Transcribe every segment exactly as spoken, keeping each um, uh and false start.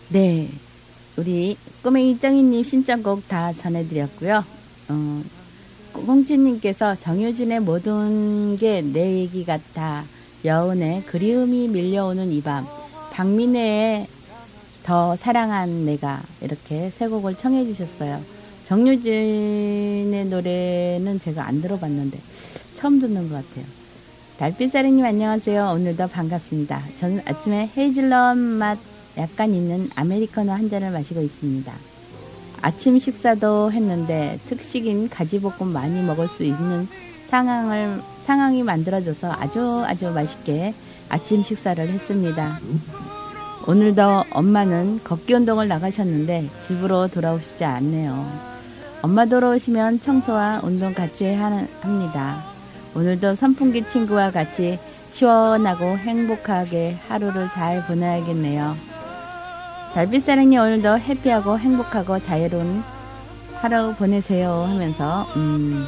네, 우리 꼬맹이 쩡이님 신청곡 다 전해드렸고요. 어, 꽁치님께서 정유진의 모든 게 내 얘기 같아, 여운의 그리움이 밀려오는 이 밤, 박민혜의 더 사랑한 내가, 이렇게 세 곡을 청해 주셨어요. 정유진의 노래는 제가 안 들어봤는데 처음 듣는 것 같아요. 달빛사리님 안녕하세요. 오늘도 반갑습니다. 저는 아침에 헤이즐넛 맛 약간 있는 아메리카노 한 잔을 마시고 있습니다. 아침 식사도 했는데 특식인 가지볶음 많이 먹을 수 있는 상황을, 상황이 만들어져서 아주 아주 맛있게 아침 식사를 했습니다. 오늘도 엄마는 걷기 운동을 나가셨는데 집으로 돌아오시지 않네요. 엄마 돌아오시면 청소와 운동 같이 하는, 합니다. 오늘도 선풍기 친구와 같이 시원하고 행복하게 하루를 잘 보내야겠네요. 달빛사랑이 오늘도 해피하고 행복하고 자유로운 하루 보내세요 하면서 음,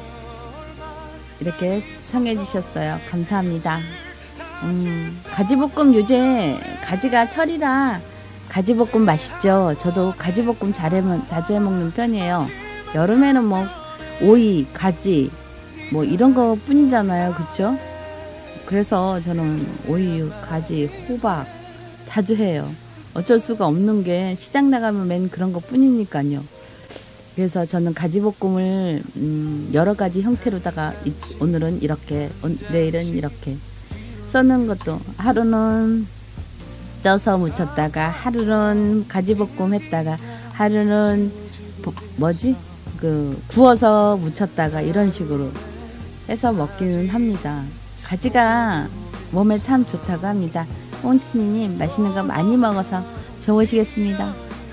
이렇게 청해 주셨어요. 감사합니다. 음, 가지볶음 요새 가지가 철이라 가지볶음 맛있죠. 저도 가지볶음 잘해, 자주 해먹는 편이에요. 여름에는 뭐 오이, 가지 뭐 이런 거 뿐이잖아요. 그쵸? 그래서 저는 오이, 가지, 호박 자주 해요. 어쩔 수가 없는 게 시장 나가면 맨 그런 거 뿐이니까요. 그래서 저는 가지볶음을 음, 여러 가지 형태로다가 이, 오늘은 이렇게, 오, 내일은 이렇게 써는 것도 하루는 쪄서 무쳤다가 하루는 가지볶음 했다가 하루는 뭐, 뭐지? 그 구워서 무쳤다가 이런 식으로 해서 먹기는 합니다. 가지가 몸에 참 좋다고 합니다. 꽁치님 맛있는 거 많이 먹어서 좋으시겠습니다.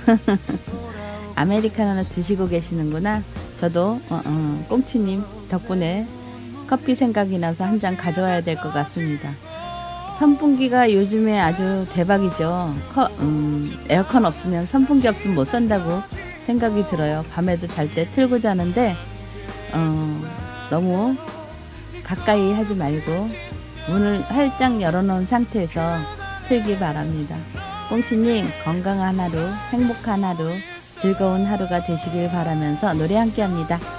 아메리카노 드시고 계시는구나. 저도 어, 어, 꽁치님 덕분에 커피 생각이 나서 한 잔 가져와야 될 것 같습니다. 선풍기가 요즘에 아주 대박이죠. 커, 음, 에어컨 없으면 선풍기 없으면 못 산다고 생각이 들어요. 밤에도 잘 때 틀고 자는데 어, 너무 가까이 하지 말고 문을 활짝 열어놓은 상태에서 틀기 바랍니다. 꽁치님 건강한 하루, 행복한 하루, 즐거운 하루가 되시길 바라면서 노래 함께 합니다.